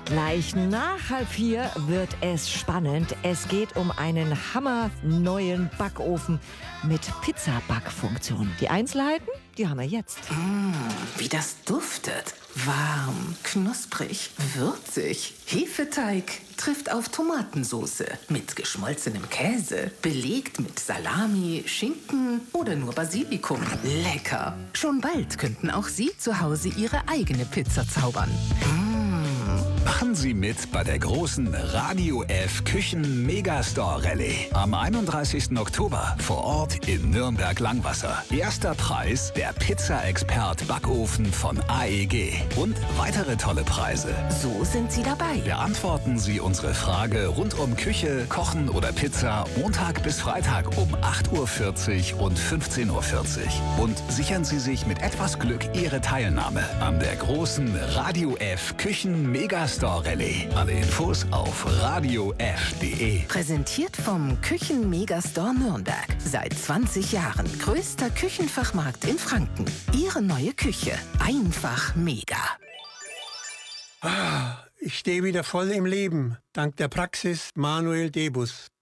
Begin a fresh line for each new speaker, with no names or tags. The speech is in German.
Gleich nach 3:30 wird es spannend. Es geht um einen hammerneuen Backofen mit Pizzabackfunktion. Die Einzelheiten, die haben wir jetzt.
Wie das duftet. Warm, knusprig, würzig. Hefeteig trifft auf Tomatensoße mit geschmolzenem Käse, belegt mit Salami, Schinken oder nur Basilikum. Lecker. Schon bald könnten auch Sie zu Hause Ihre eigene Pizza zaubern.
Machen Sie mit bei der großen Radio F Küchen Megastore Rallye am 31. Oktober vor Ort in Nürnberg-Langwasser. Erster Preis der Pizza-Expert Backofen von AEG und weitere tolle Preise.
So sind Sie dabei.
Beantworten Sie unsere Frage rund um Küche, Kochen oder Pizza Montag bis Freitag um 8:40 Uhr und 15:40 Uhr. Und sichern Sie sich mit etwas Glück Ihre Teilnahme an der großen Radio F Küchen Megastore Rallye. Alle Infos auf radiof.de.
Präsentiert vom Küchen-Megastore Nürnberg. Seit 20 Jahren größter Küchenfachmarkt in Franken. Ihre neue Küche. Einfach mega.
Ich stehe wieder voll im Leben, dank der Praxis Manuel Debus.